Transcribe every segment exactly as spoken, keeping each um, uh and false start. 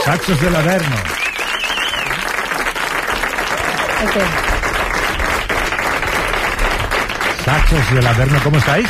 Saxos del Averno. Okay. Saxos del Averno, ¿cómo estáis?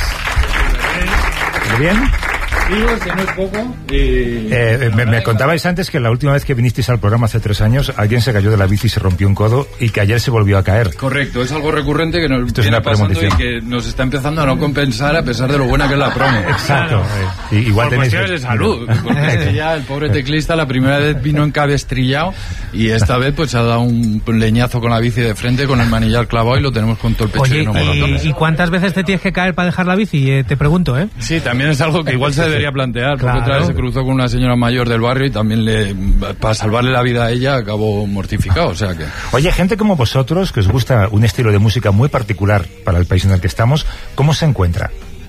¿Muy bien? Digo que no es poco. Y... Eh, me, me contabais antes que la última vez que vinisteis al programa hace tres años, alguien se cayó de la bici y se rompió un codo y que ayer se volvió a caer. Correcto, es algo recurrente que nos Esto es viene una pasando y premonición. que nos está empezando a no compensar a pesar de lo buena que es la promo. Exacto. Eh, y- igual Por tenéis cuestiones de salud, porque es que ya el pobre teclista la primera vez vino encabestrillado y esta vez pues ha dado un leñazo con la bici de frente, con el manillar clavado y lo tenemos con todo el pecho Oye, lleno de moratones. ¿y, ¿y cuántas veces te tienes que caer para dejar la bici? Eh, te pregunto, ¿eh? Sí, también es algo que igual se debería plantear, porque Claro. otra vez se cruzó con una señora mayor del barrio y también le, para salvarle la vida a ella acabó mortificado, o sea que... Oye, gente como vosotros, que os gusta un estilo de música muy particular para el país en el que estamos, ¿cómo se encuentra?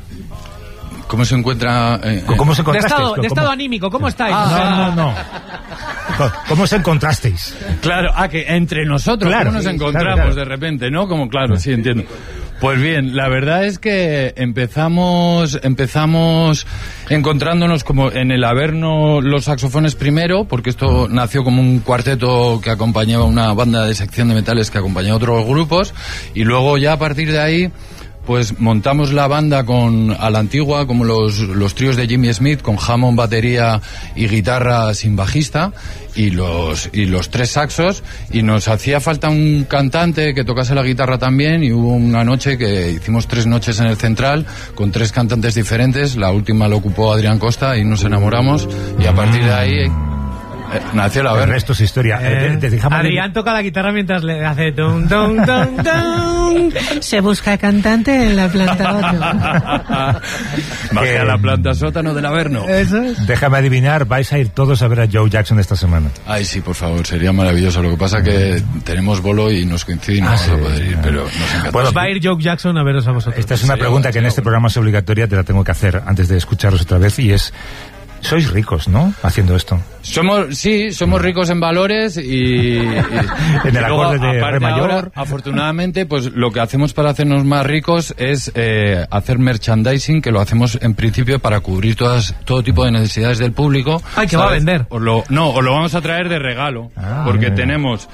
¿Cómo se encuentra...? Eh, ¿Cómo se De encontrasteis? estado, de ¿Cómo- estado anímico, ¿cómo estáis? No, no, no. ¿Cómo- ¿Cómo se encontrasteis? Claro, ah, que entre nosotros, Claro, ¿cómo nos sí, encontramos claro, claro. de repente, no? Como, claro, sí, entiendo. Pues bien, la verdad es que empezamos, empezamos encontrándonos como en el Averno los saxofones primero, porque esto nació como un cuarteto que acompañaba una banda de sección de metales que acompañaba a otros grupos, y luego ya a partir de ahí pues montamos la banda con a la antigua, como los, los tríos de Jimmy Smith, con Hammond, batería y guitarra sin bajista, y los, y los tres saxos, y nos hacía falta un cantante que tocase la guitarra también, y hubo una noche que hicimos tres noches en el Central, con tres cantantes diferentes, la última lo ocupó Adrián Costa, y nos enamoramos, y a partir de ahí... Eh, nació la El Averno. resto es historia. Eh, Eh, te- te dejamos- Adrián toca la guitarra mientras le hace dun, dun, dun, dun. Se busca cantante en la planta ocho. Bajé Que- a la planta sótano del Averno. Eso es. Déjame adivinar, vais a ir todos a ver a Joe Jackson esta semana. Ay, sí, por favor, sería maravilloso. Lo que pasa que tenemos bolo y nos coincide y no Ah, vamos a sí. poder ir, pero nos encanta. Bueno, Va a ir Joe Jackson a veros a vosotros. Esta es una Sí, pregunta sí, que en este bueno. programa es obligatoria, te la tengo que hacer antes de escucharos otra vez, y es... Sois ricos, ¿no? Haciendo esto. Somos, sí, somos ricos en valores y, y- En el y luego, acorde de aparte re mayor. ahora, afortunadamente, pues lo que hacemos para hacernos más ricos es eh, hacer merchandising, que lo hacemos en principio para cubrir todas todo tipo de necesidades del público. Ay, que va a ¿sabes? vender. Os lo, no, os lo vamos a traer de regalo, Ah, porque bien. tenemos...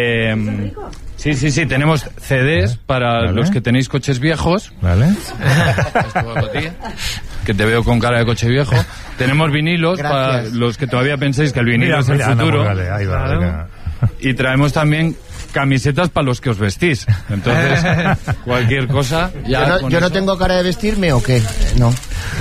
Eh, sí, sí, sí, tenemos C Ds para Vale. los que tenéis coches viejos. ¿Vale? Esto va para ti, que te veo con cara de coche viejo. Tenemos vinilos para los que todavía penséis que el vinilo Mira, es el mira, anda, futuro. vale, ahí va, Claro. venga. Y traemos también camisetas para los que os vestís. Entonces, cualquier cosa ya Yo no, con yo no eso- tengo cara de vestirme o qué, no.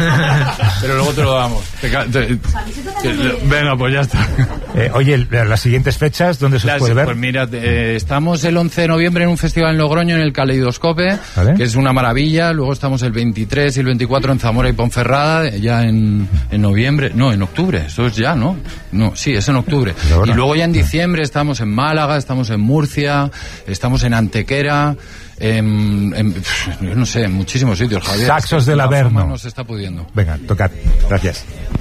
Pero luego te lo damos. Te ca- te- te- venga, pues ya está. Eh, oye, las siguientes fechas, ¿dónde se os Las- puede ver? Pues mira, eh, estamos el once de noviembre en un festival en Logroño, en el Caleidoscope, Vale. que es una maravilla. Luego estamos el veintitrés y el veinticuatro en Zamora y Ponferrada, ya en, en noviembre, no, en octubre, eso es ya, ¿no? No, sí, es en octubre. Ahora. Y luego ya en diciembre estamos en Málaga, estamos en Murcia, estamos en Antequera, en, en- pf, yo no sé, en muchísimos sitios, Javier. Saxos del La fama Averno. no se está pudiendo. Venga, tocad. Gracias.